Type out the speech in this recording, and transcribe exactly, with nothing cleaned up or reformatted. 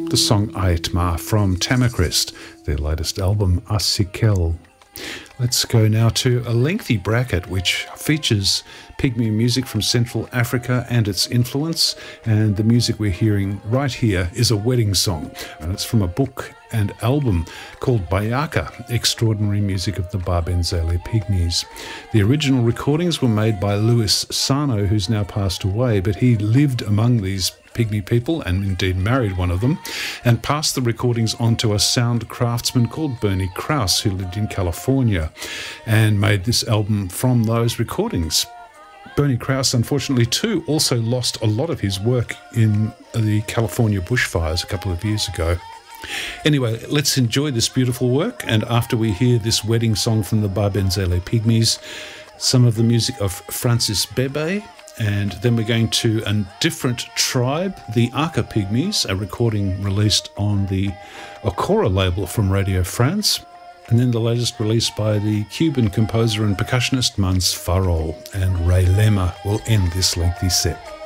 the song Aitma from Tamacrest, their latest album Asikel. Let's go now to a lengthy bracket which features Pygmy music from Central Africa and its influence, and the music we're hearing right here is a wedding song, and it's from a book and album called Bayaka, Extraordinary Music of the Babenzele Pygmies. The original recordings were made by Louis Sano, who's now passed away, but he lived among these Pygmy people and indeed married one of them, and passed the recordings on to a sound craftsman called Bernie Krause, who lived in California and made this album from those recordings. Bernie Krause, unfortunately, too, also lost a lot of his work in the California bushfires a couple of years ago. Anyway, let's enjoy this beautiful work, and after we hear this wedding song from the Babenzele Pygmies, some of the music of Francis Bebe, and then we're going to a different tribe, the Aka Pygmies, a recording released on the Okora label from Radio France, and then the latest release by the Cuban composer and percussionist Mans Farol, and Ray Lema will end this lengthy set.